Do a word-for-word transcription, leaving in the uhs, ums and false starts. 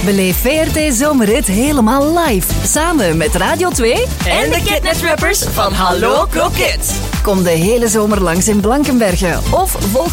Beleef V R T Zomerrit helemaal live. Samen met Radio twee en de Kidnet-rappers van Hallo Kroket. Kom de hele zomer langs in Blankenberge of volg